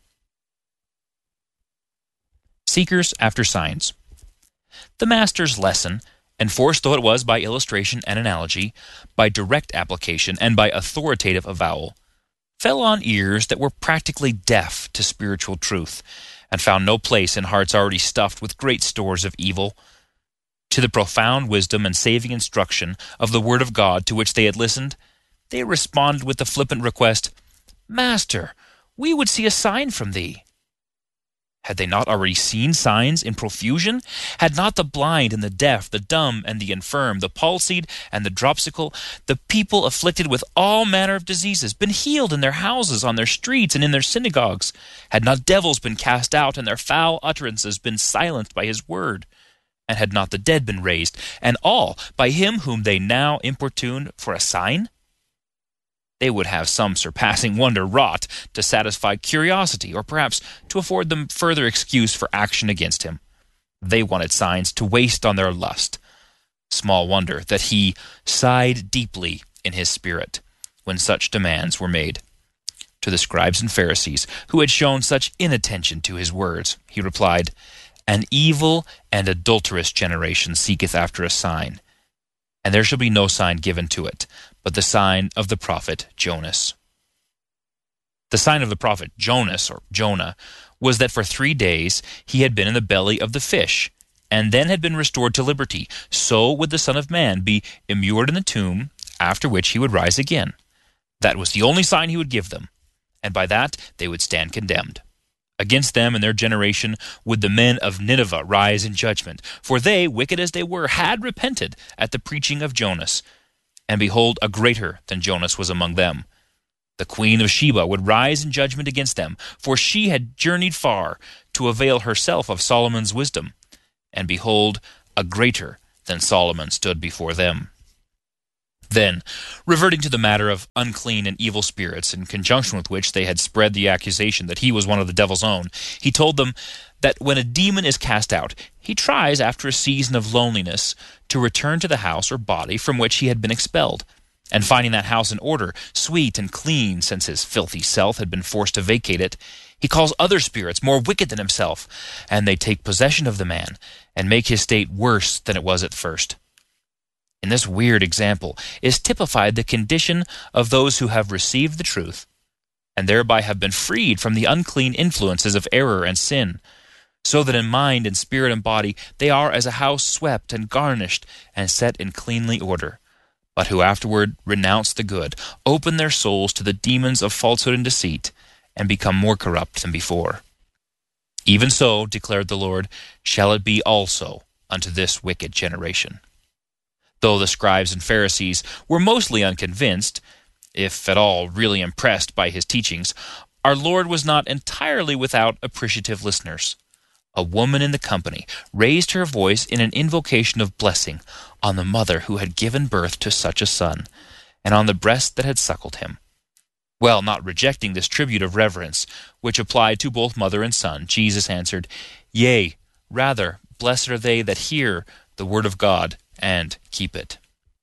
Seekers after signs. The Master's lesson, enforced though it was by illustration and analogy, by direct application, and by authoritative avowal, fell on ears that were practically deaf to spiritual truth, and found no place in hearts already stuffed with great stores of evil. To the profound wisdom and saving instruction of the Word of God to which they had listened, they responded with the flippant request, "Master, we would see a sign from thee." Had they not already seen signs in profusion? Had not the blind and the deaf, the dumb and the infirm, the palsied and the dropsical, the people afflicted with all manner of diseases, been healed in their houses, on their streets, and in their synagogues? Had not devils been cast out, and their foul utterances been silenced by his word? And had not the dead been raised, and all by him whom they now importune for a sign? They would have some surpassing wonder wrought to satisfy curiosity, or perhaps to afford them further excuse for action against him. They wanted signs to waste on their lust. Small wonder that he sighed deeply in his spirit when such demands were made. To the scribes and Pharisees, who had shown such inattention to his words, he replied, "An evil and adulterous generation seeketh after a sign, and there shall be no sign given to it, but the sign of the prophet Jonas." The sign of the prophet Jonas, or Jonah, was that for 3 days he had been in the belly of the fish, and then had been restored to liberty. So would the Son of Man be immured in the tomb, after which he would rise again. That was the only sign he would give them, and by that they would stand condemned. Against them and their generation would the men of Nineveh rise in judgment, for they, wicked as they were, had repented at the preaching of Jonas. And behold, a greater than Jonas was among them. The queen of Sheba would rise in judgment against them, for she had journeyed far to avail herself of Solomon's wisdom. And behold, a greater than Solomon stood before them. Then, reverting to the matter of unclean and evil spirits, in conjunction with which they had spread the accusation that he was one of the devil's own, he told them that when a demon is cast out, he tries, after a season of loneliness, to return to the house or body from which he had been expelled, and finding that house in order, sweet and clean, since his filthy self had been forced to vacate it, he calls other spirits more wicked than himself, and they take possession of the man, and make his state worse than it was at first. In this weird example is typified the condition of those who have received the truth, and thereby have been freed from the unclean influences of error and sin, so that in mind and spirit and body they are as a house swept and garnished and set in cleanly order, but who afterward renounce the good, open their souls to the demons of falsehood and deceit, and become more corrupt than before. Even so, declared the Lord, shall it be also unto this wicked generation. Though the scribes and Pharisees were mostly unconvinced, if at all really impressed by his teachings, our Lord was not entirely without appreciative listeners. A woman in the company raised her voice in an invocation of blessing on the mother who had given birth to such a son, and on the breast that had suckled him. Well, not rejecting this tribute of reverence, which applied to both mother and son, Jesus answered, Yea, rather, blessed are they that hear the word of God and keep it.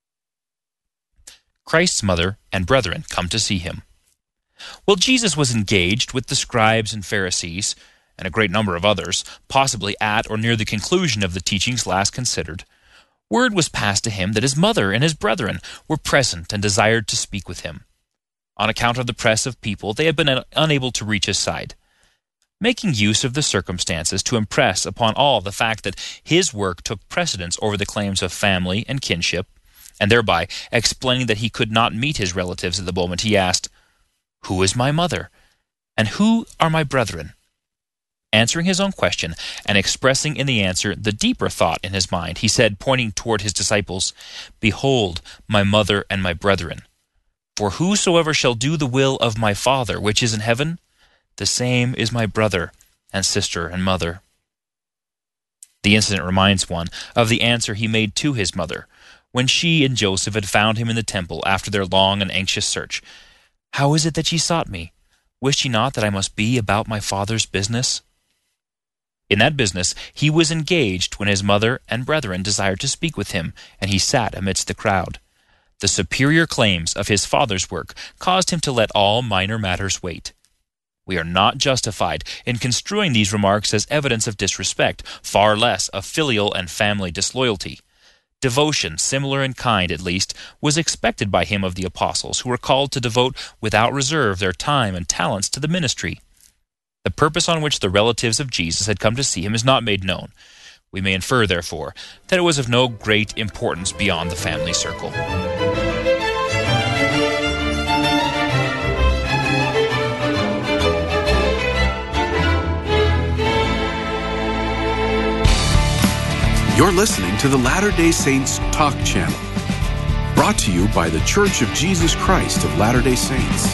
Christ's mother and brethren come to see him. Well, Jesus was engaged with the scribes and Pharisees, and a great number of others, possibly at or near the conclusion of the teachings last considered. Word was passed to him that his mother and his brethren were present and desired to speak with him. On account of the press of people, they had been unable to reach his side. Making use of the circumstances to impress upon all the fact that his work took precedence over the claims of family and kinship, and thereby explaining that he could not meet his relatives at the moment, he asked, Who is my mother? And who are my brethren? Answering his own question, and expressing in the answer the deeper thought in his mind, he said, pointing toward his disciples, Behold my mother and my brethren. For whosoever shall do the will of my Father which is in heaven, the same is my brother and sister and mother. The incident reminds one of the answer he made to his mother, when she and Joseph had found him in the temple after their long and anxious search. How is it that ye sought me? Wished ye not that I must be about my Father's business? In that business he was engaged when his mother and brethren desired to speak with him, and he sat amidst the crowd. The superior claims of his Father's work caused him to let all minor matters wait. We are not justified in construing these remarks as evidence of disrespect, far less of filial and family disloyalty. Devotion, similar in kind at least, was expected by him of the apostles, who were called to devote without reserve their time and talents to the ministry. The purpose on which the relatives of Jesus had come to see him is not made known. We may infer, therefore, that it was of no great importance beyond the family circle. You're listening to the Latter-day Saints Talk Channel, brought to you by the Church of Jesus Christ of Latter-day Saints.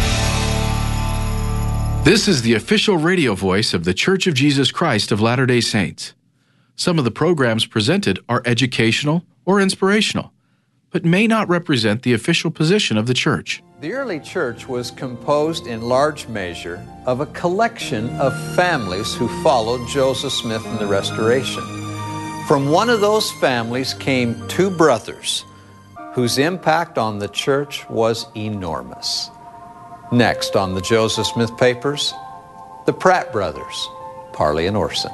This is the official radio voice of the Church of Jesus Christ of Latter-day Saints. Some of the programs presented are educational or inspirational, but may not represent the official position of the church. The early church was composed in large measure of a collection of families who followed Joseph Smith in the Restoration. From one of those families came two brothers whose impact on the church was enormous. Next on the Joseph Smith Papers, the Pratt brothers, Parley and Orson.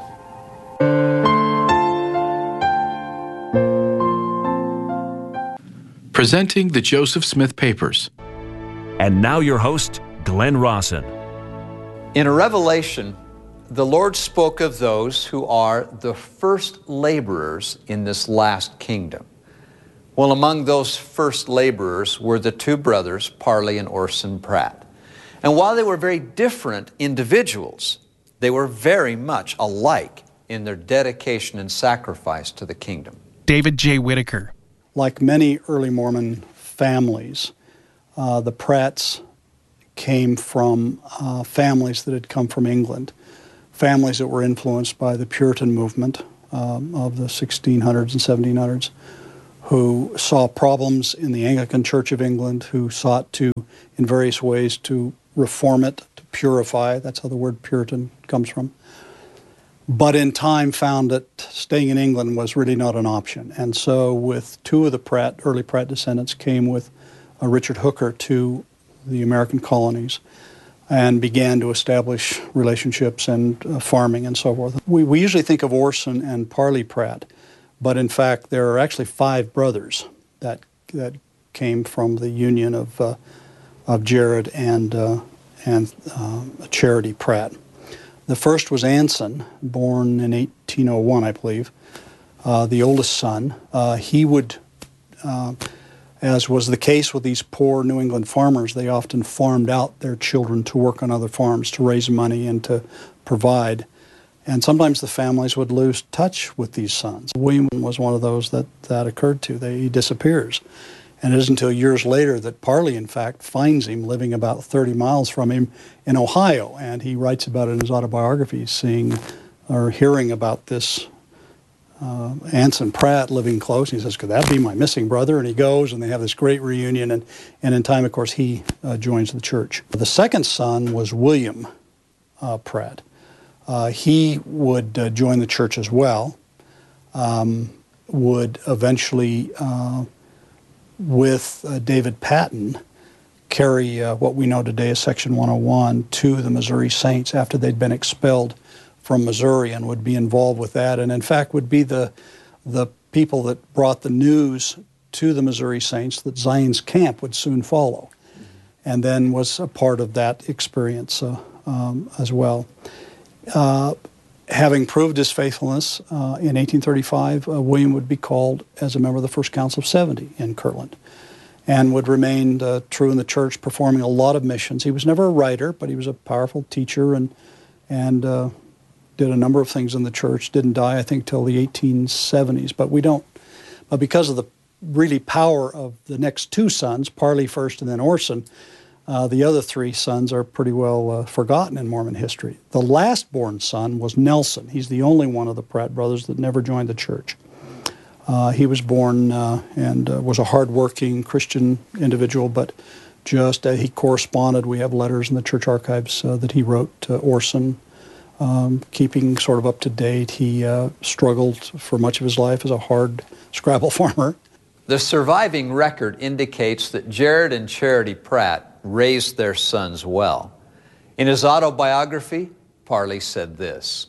Presenting the Joseph Smith Papers. And now your host, Glenn Rawson. In a revelation, the Lord spoke of those who are the first laborers in this last kingdom. Well, among those first laborers were the two brothers, Parley and Orson Pratt. And while they were very different individuals, they were very much alike in their dedication and sacrifice to the kingdom. David J. Whitaker. Like many early Mormon families, the Pratts came from families that had come from England, families that were influenced by the Puritan movement, of the 1600s and 1700s, who saw problems in the Anglican Church of England, who sought to, in various ways, to reform it, to purify. That's how the word Puritan comes from. But in time found that staying in England was really not an option. And so with two of the early Pratt descendants came with Richard Hooker to the American colonies and began to establish relationships and farming and so forth. We usually think of Orson and Parley Pratt, but in fact there are actually 5 brothers that came from the union of Jared and Charity Pratt. The first was Anson, born in 1801, I believe, the oldest son. He would, as was the case with these poor New England farmers, they often farmed out their children to work on other farms to raise money and to provide. And sometimes the families would lose touch with these sons. William was one of those that occurred to. He disappears. And it isn't until years later that Parley, in fact, finds him living about 30 miles from him in Ohio. And he writes about it in his autobiography, seeing or hearing about this Anson Pratt living close. He says, could that be my missing brother? And he goes, and they have this great reunion. And in time, of course, he joins the church. The second son was William Pratt. He would join the church as well, would eventually, with David Patton, carry what we know today as Section 101 to the Missouri Saints after they'd been expelled from Missouri, and would be involved with that, and in fact would be the people that brought the news to the Missouri Saints that Zion's camp would soon follow, and then was a part of that experience as well. Having proved his faithfulness in 1835, William would be called as a member of the First Council of 70 in Kirtland, and would remain true in the church, performing a lot of missions. He was never a writer, but he was a powerful teacher and did a number of things in the church. Didn't die, I think, till the 1870s. But because of the really power of the next 2 sons, Parley first and then Orson, the other 3 sons are pretty well forgotten in Mormon history. The last born son was Nelson. He's the only one of the Pratt brothers that never joined the church. He was born and was a hard-working Christian individual, but just he corresponded. We have letters in the church archives that he wrote to Orson, keeping sort of up to date. He struggled for much of his life as a hard Scrabble farmer. The surviving record indicates that Jared and Charity Pratt raised their sons well. In his autobiography, Parley said this: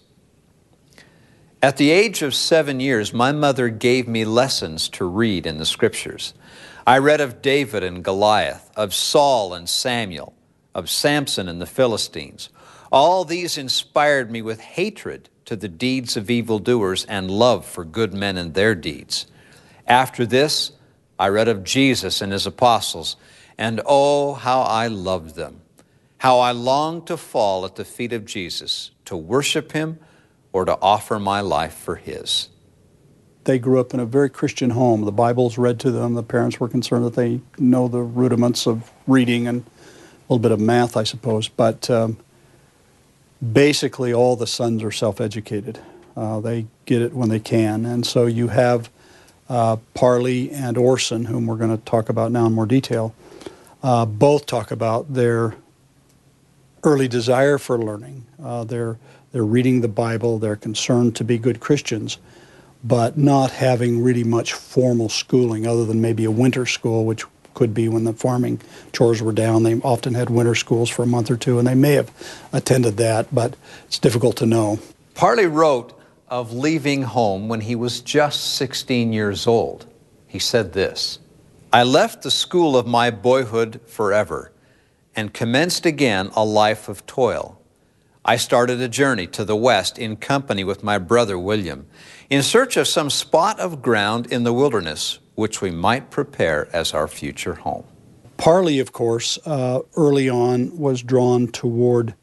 "At the age of 7 years, my mother gave me lessons to read in the Scriptures. I read of David and Goliath, of Saul and Samuel, of Samson and the Philistines. All these inspired me with hatred to the deeds of evildoers and love for good men and their deeds. After this, I read of Jesus and his apostles, and oh, how I loved them, how I longed to fall at the feet of Jesus, to worship him or to offer my life for his." They grew up in a very Christian home. The Bible's read to them. The parents were concerned that they know the rudiments of reading and a little bit of math, I suppose. But basically all the sons are self-educated. They get it when they can. And so you have Parley and Orson, whom we're going to talk about now in more detail, both talk about their early desire for learning. They're reading the Bible. They're concerned to be good Christians, but not having really much formal schooling other than maybe a winter school, which could be when the farming chores were down. They often had winter schools for a month or two, and they may have attended that, but it's difficult to know. Parley wrote of leaving home when he was just 16 years old. He said this: "I left the school of my boyhood forever and commenced again a life of toil. I started a journey to the west in company with my brother William, in search of some spot of ground in the wilderness which we might prepare as our future home." Parley, of course, early on was drawn toward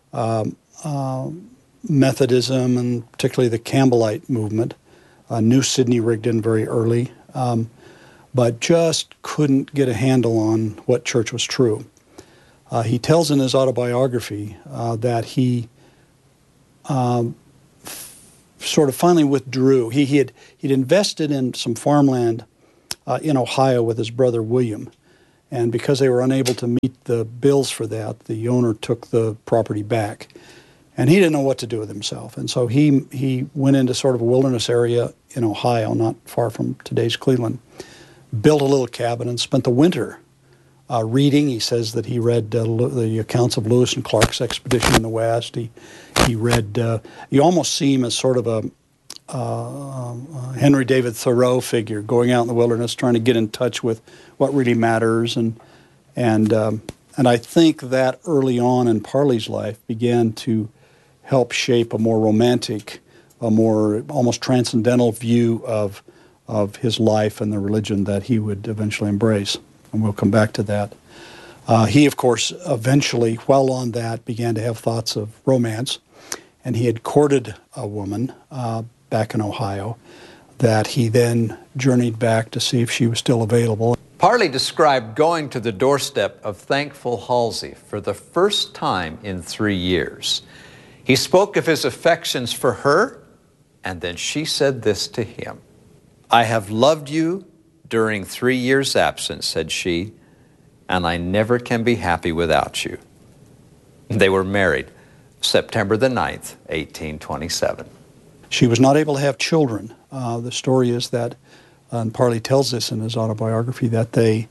Methodism and particularly the Campbellite movement. Knew Sidney Rigdon very early, but just couldn't get a handle on what church was true. He tells in his autobiography that he sort of finally withdrew. He'd invested in some farmland in Ohio with his brother William, and because they were unable to meet the bills for that, the owner took the property back. And he didn't know what to do with himself. And so he went into sort of a wilderness area in Ohio, not far from today's Cleveland, built a little cabin and spent the winter reading. He says that he read the accounts of Lewis and Clark's expedition in the West. He read, you almost see him as sort of a Henry David Thoreau figure, going out in the wilderness, trying to get in touch with what really matters. And I think that early on in Parley's life began to help shape a more romantic, a more almost transcendental view of his life and the religion that he would eventually embrace. And we'll come back to that. He, of course, eventually, while on that, began to have thoughts of romance. And he had courted a woman back in Ohio that he then journeyed back to see if she was still available. Parley described going to the doorstep of Thankful Halsey for the first time in 3 years. He spoke of his affections for her, and then she said this to him. "I have loved you during 3 years' absence," said she, "and I never can be happy without you." They were married September the 9th, 1827. She was not able to have children. The story is that, and Parley tells this in his autobiography, that they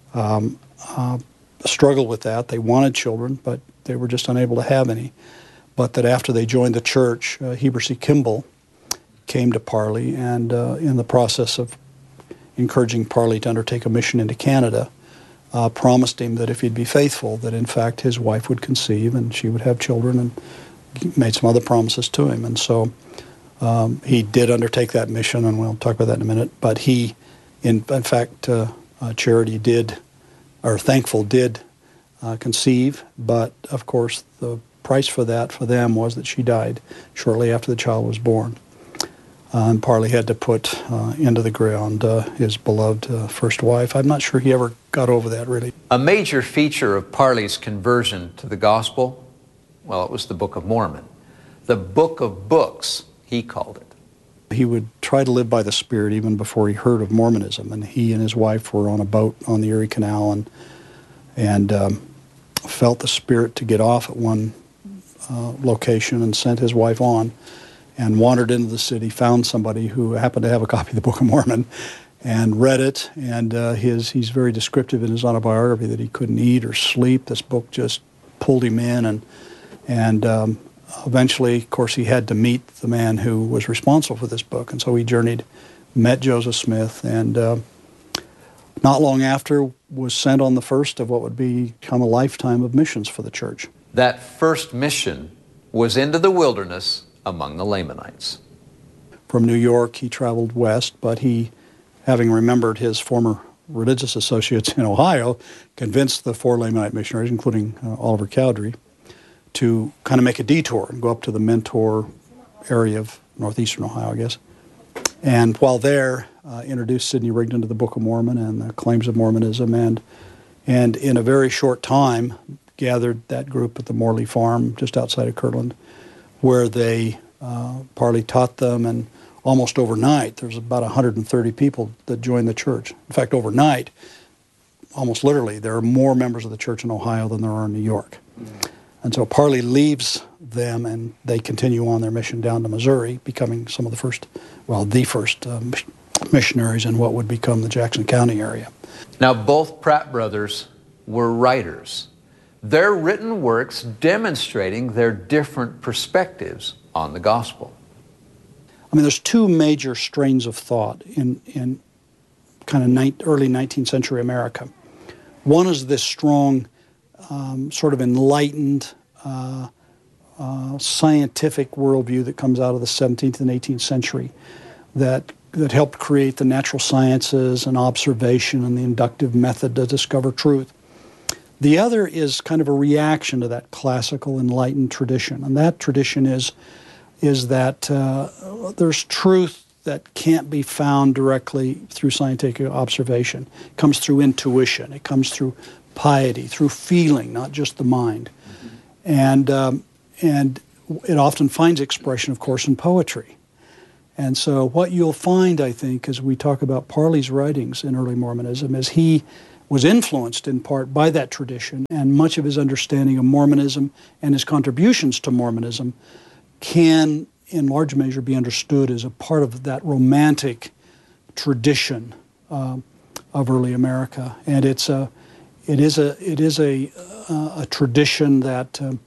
struggled with that. They wanted children, but they were just unable to have any. But that after they joined the church, Heber C. Kimball came to Parley, and in the process of encouraging Parley to undertake a mission into Canada, promised him that if he'd be faithful, that in fact his wife would conceive and she would have children, and made some other promises to him. And so he did undertake that mission, and we'll talk about that in a minute. But he, in fact, Charity did, or Thankful did conceive, but of course the price for that for them was that she died shortly after the child was born. And Parley had to put into the ground his beloved first wife. I'm not sure he ever got over that, really. A major feature of Parley's conversion to the gospel, well, it was the Book of Mormon. The Book of Books, he called it. He would try to live by the Spirit even before he heard of Mormonism, and he and his wife were on a boat on the Erie Canal and felt the Spirit to get off at one location and sent his wife on, and wandered into the city, found somebody who happened to have a copy of the Book of Mormon, and read it. And he's very descriptive in his autobiography that he couldn't eat or sleep. This book just pulled him in, and eventually, of course, he had to meet the man who was responsible for this book. And so he journeyed, met Joseph Smith, and not long after was sent on the first of what would become a lifetime of missions for the church. That first mission was into the wilderness among the Lamanites. From New York, he traveled west, but he, having remembered his former religious associates in Ohio, convinced the 4 Lamanite missionaries, including Oliver Cowdery, to kind of make a detour and go up to the Mentor area of northeastern Ohio, I guess. And while there, introduced Sidney Rigdon to the Book of Mormon and the claims of Mormonism, and in a very short time gathered that group at the Morley Farm just outside of Kirtland, where they Parley taught them, and almost overnight there's about 130 people that joined the church. In fact, overnight, almost literally, there are more members of the church in Ohio than there are in New York. And so Parley leaves them, and they continue on their mission down to Missouri, becoming some of the first missionaries in what would become the Jackson County area. Now, both Pratt brothers were writers. Their written works demonstrating their different perspectives on the gospel. I mean, there's 2 major strains of thought in kind of early 19th century America. One is this strong, sort of enlightened, scientific worldview that comes out of the 17th and 18th century that helped create the natural sciences and observation and the inductive method to discover truth. The other is kind of a reaction to that classical enlightened tradition, and that tradition is that there's truth that can't be found directly through scientific observation. It comes through intuition. It comes through piety, through feeling, not just the mind. And it often finds expression, of course, in poetry. And so what you'll find, I think, as we talk about Parley's writings in early Mormonism, is he was influenced in part by that tradition, and much of his understanding of Mormonism and his contributions to Mormonism can, in large measure, be understood as a part of that romantic tradition of early America. And it is a tradition that